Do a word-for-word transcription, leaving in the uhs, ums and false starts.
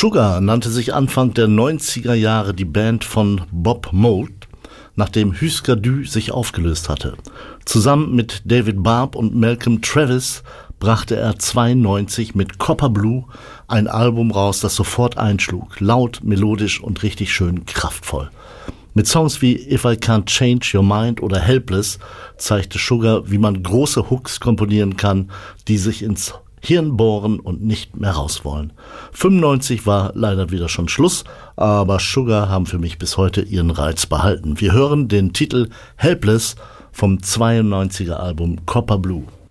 Sugar nannte sich Anfang der neunziger Jahre die Band von Bob Mould, nachdem Husker Du sich aufgelöst hatte. Zusammen mit David Barb und Malcolm Travis brachte er zweiundneunzig mit Copper Blue ein Album raus, das sofort einschlug. Laut, melodisch und richtig schön kraftvoll. Mit Songs wie If I Can't Change Your Mind oder Helpless zeigte Sugar, wie man große Hooks komponieren kann, die sich ins Hirn bohren und nicht mehr raus wollen. fünfundneunzig war leider wieder schon Schluss, aber Sugar haben für mich bis heute ihren Reiz behalten. Wir hören den Titel Helpless vom zweiundneunziger Album Copper Blue.